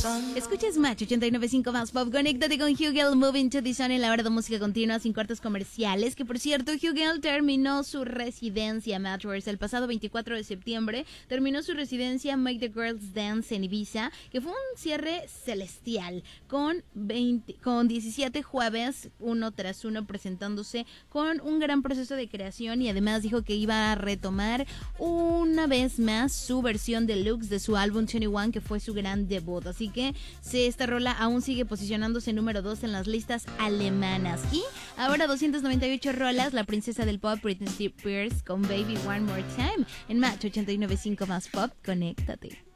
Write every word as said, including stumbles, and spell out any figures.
Escuchas Match ochenta y nueve punto cinco más Pop. Conéctate con Hugel, Moving to the Sun en la hora de música continua sin cortes comerciales. Que por cierto, Hugel terminó su residencia Matchworks el pasado veinticuatro de septiembre. Terminó su residencia Make the Girls Dance en Ibiza, que fue un cierre celestial con, veinte, con diecisiete jueves, uno tras uno, presentándose con un gran proceso de creación. Y además dijo que iba a retomar una vez más su versión deluxe de su álbum veintiuno, que fue su gran debut. Así que se, esta rola aún sigue posicionándose número dos en las listas alemanas. Y ahora doscientas noventa y ocho rolas, la princesa del pop Britney Spears con Baby One More Time en Match ochenta y nueve punto cinco más Pop. Conéctate.